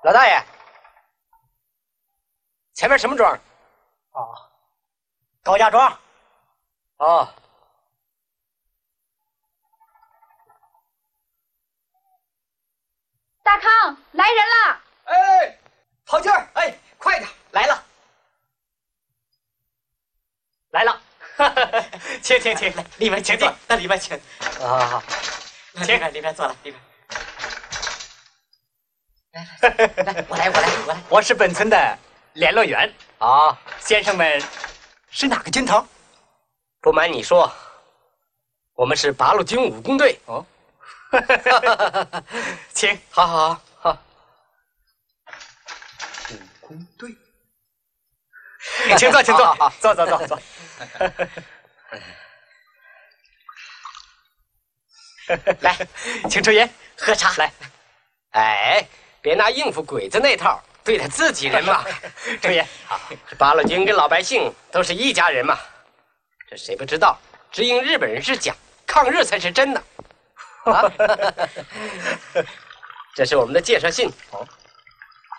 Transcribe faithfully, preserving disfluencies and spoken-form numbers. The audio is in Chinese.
老大爷，前面什么庄？ 啊，高家庄。 哦。 大康，来人了！ 哎，好劲儿！哎，快点，来了，来了！请请请，里面请坐，到里面请。啊，好好，请，里面坐了，里面。来来来，我来我来我来， 我是本村的联络员。 啊， 先生们是哪个军头？ 不瞒你说，我们是八路军武工队。 哦，请， 好好好好。 武工队，请坐，请坐，坐坐坐坐。来，请抽烟， 喝茶。 来， 哎，别拿应付鬼子那套对待自己人嘛。 抽烟。 好，八路军跟老百姓都是一家人嘛。这谁不知道？只应日本人是假，抗日才是真的。啊，这是我们的介绍信。 好。